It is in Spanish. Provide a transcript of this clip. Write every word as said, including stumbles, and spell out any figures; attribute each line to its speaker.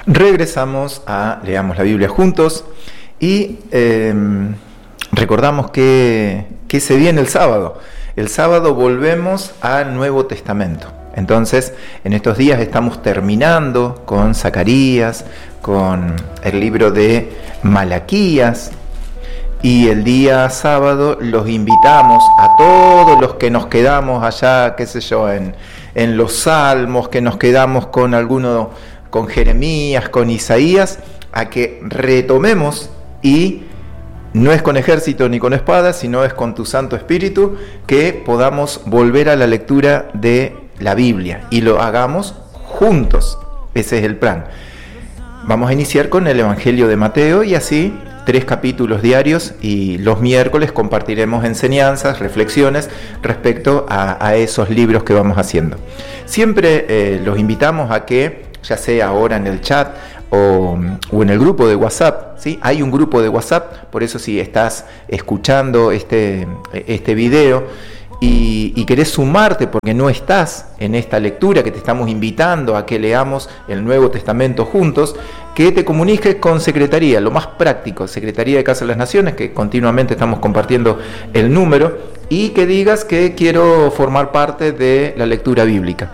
Speaker 1: Regresamos a Leamos la Biblia juntos y eh, recordamos que, que se viene el sábado. El sábado volvemos al Nuevo Testamento. Entonces, en estos días estamos terminando con Zacarías, con el libro de Malaquías, y el día sábado los invitamos a todos los que nos quedamos allá, qué sé yo, en, en los Salmos, que nos quedamos con alguno, con Jeremías, con Isaías, a que retomemos, y no es con ejército ni con espada, sino es con tu Santo Espíritu, que podamos volver a la lectura de la Biblia y lo hagamos juntos. Ese es el plan. Vamos a iniciar con el Evangelio de Mateo y así tres capítulos diarios, y los miércoles compartiremos enseñanzas, reflexiones respecto a, a esos libros que vamos haciendo. Siempre eh, los invitamos a que, ya sea ahora en el chat o, o en el grupo de WhatsApp, ¿sí? Hay un grupo de WhatsApp, por eso si estás escuchando este, este video y, y querés sumarte porque no estás en esta lectura que te estamos invitando a que leamos el Nuevo Testamento juntos, que te comuniques con Secretaría, lo más práctico, Secretaría de Casa de las Naciones, que continuamente estamos compartiendo el número, y que digas que quiero formar parte de la lectura bíblica.